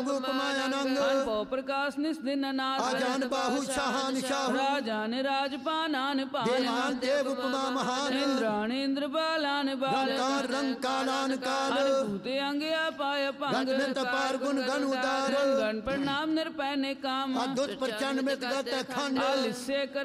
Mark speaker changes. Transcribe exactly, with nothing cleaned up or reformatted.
Speaker 1: नाग उपमायानंग
Speaker 2: अनपो प्रकाश निस्दिन नाथ
Speaker 1: आजान बाहु शाहान शाहु
Speaker 2: राजान राजपानान पान
Speaker 1: देवान देव उपमा महान
Speaker 2: इंद्राण इंद्र बालान बाल
Speaker 1: रंकार रंग कालान काल
Speaker 2: भूते अंग अपाय पंग
Speaker 1: गगन तपार गुण गण उदार
Speaker 2: गण प्रणाम निरपैने काम
Speaker 1: अद्भुत प्रचंड मृत गत खंड
Speaker 2: आलिस्य